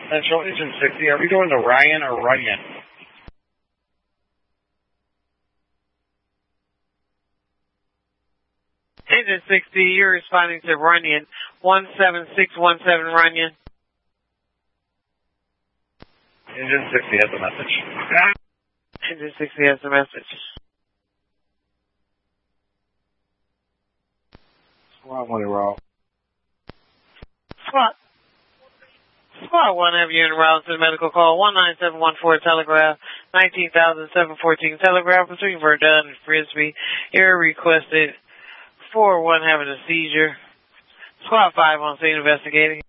Central Agent 60, are we going to Ryan or Runyon? Agent 60, you're responding to Runyon, 17617 Runyon. Agent 60 has a message. Agent 60 has a message. Squad 1 route. Squad 1 have you en route to the medical call 19714 Telegraph, 19,714 Telegraph between Verdun and Frisbee. Air requested 4-1 having a seizure. Squad 5 on scene investigating.